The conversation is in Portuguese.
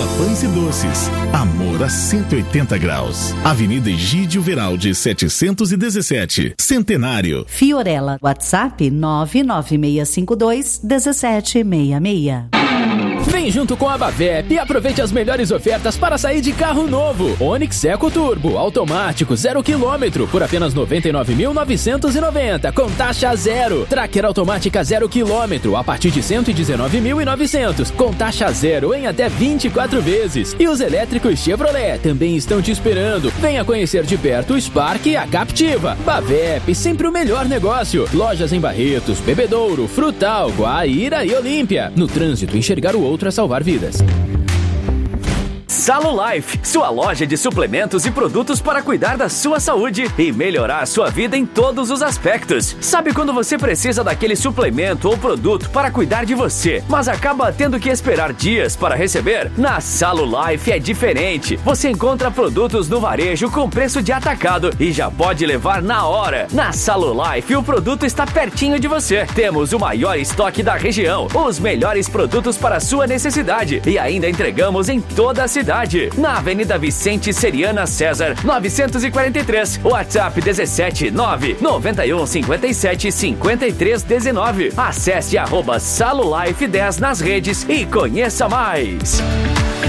Pães e Doces. Amor a 180 graus. Avenida Egídio Veraldi, 717. Centenário. Fiorella, WhatsApp 99652-1766. Vem junto com a Bavep e aproveite as melhores ofertas para sair de carro novo. Onix Eco Turbo, automático, 0 km, por apenas R$ 99.990, com taxa zero. Tracker automática 0 km, a partir de R$ 119.900, com taxa zero em até 24 vezes. E os elétricos Chevrolet também estão te esperando. Venha conhecer de perto o Spark e a Captiva. Bavep, sempre o melhor negócio. Lojas em Barretos, Bebedouro, Frutal, Guaíra e Olímpia. No trânsito, enxergar o outro é salvar vidas. Salo Life, sua loja de suplementos e produtos para cuidar da sua saúde e melhorar a sua vida em todos os aspectos. Sabe quando você precisa daquele suplemento ou produto para cuidar de você, mas acaba tendo que esperar dias para receber? Na Salo Life é diferente. Você encontra produtos no varejo com preço de atacado e já pode levar na hora. Na Salo Life, o produto está pertinho de você. Temos o maior estoque da região, os melhores produtos para a sua necessidade e ainda entregamos em toda a cidade. Na Avenida Vicente Seriana César, 943, WhatsApp 17 991 57 53 19. Acesse @SaloLife10 nas redes e conheça mais.